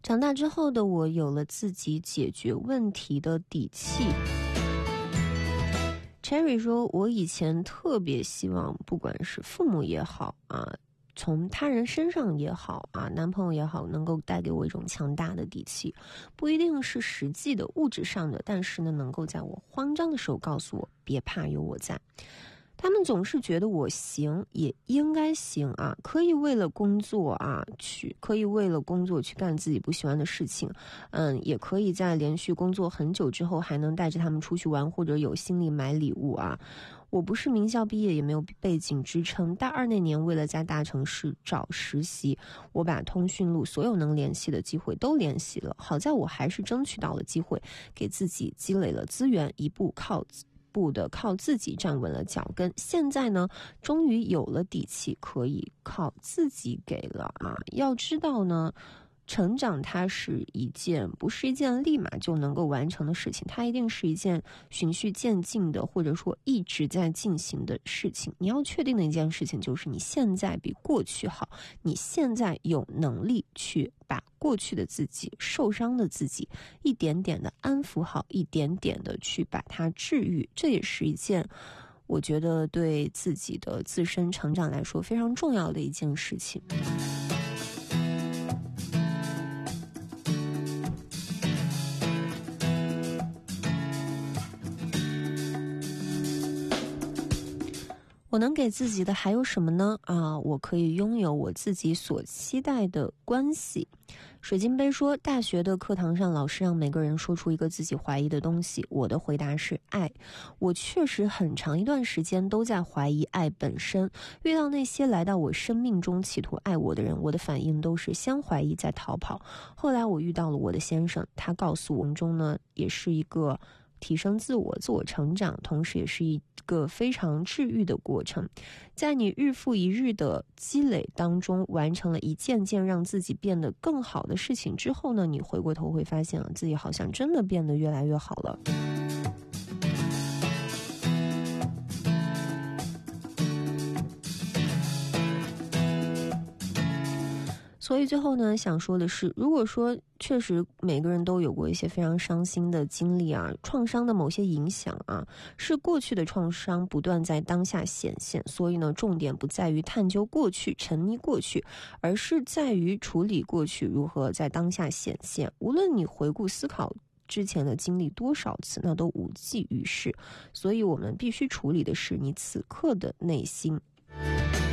长大之后的我有了自己解决问题的底气。Cherry 说，我以前特别希望不管是父母也好啊，从他人身上也好啊，男朋友也好，能够带给我一种强大的底气，不一定是实际的物质上的，但是呢，能够在我慌张的时候告诉我别怕，有我在。他们总是觉得我行，也应该行啊，可以为了工作去干自己不喜欢的事情，也可以在连续工作很久之后还能带着他们出去玩，或者有心力买礼物啊。我不是名校毕业，也没有背景支撑。大二那年，为了在大城市找实习，我把通讯录所有能联系的机会都联系了。好在我还是争取到了机会，给自己积累了资源，一步靠自己站稳了脚跟。现在呢，终于有了底气，可以靠自己给了啊。要知道呢，成长它不是一件立马就能够完成的事情，它一定是一件循序渐进的，或者说一直在进行的事情。你要确定的一件事情就是你现在比过去好，你现在有能力去把过去的自己、受伤的自己一点点的安抚好，一点点的去把它治愈。这也是一件我觉得对自己的自身成长来说非常重要的一件事情。我能给自己的还有什么呢？我可以拥有我自己所期待的关系。水晶杯说，大学的课堂上，老师让每个人说出一个自己怀疑的东西，我的回答是爱。我确实很长一段时间都在怀疑爱本身，遇到那些来到我生命中企图爱我的人，我的反应都是先怀疑再逃跑。后来我遇到了我的先生，他告诉我中呢，也是一个提升自我成长，同时也是一个非常治愈的过程。在你日复一日的积累当中，完成了一件件让自己变得更好的事情之后呢，你回过头会发现自己好像真的变得越来越好了。所以最后呢，想说的是，如果说确实每个人都有过一些非常伤心的经历啊，创伤的某些影响啊，是过去的创伤不断在当下显现。所以呢，重点不在于探究过去、沉溺过去，而是在于处理过去如何在当下显现。无论你回顾思考之前的经历多少次，那都无济于事。所以我们必须处理的是你此刻的内心。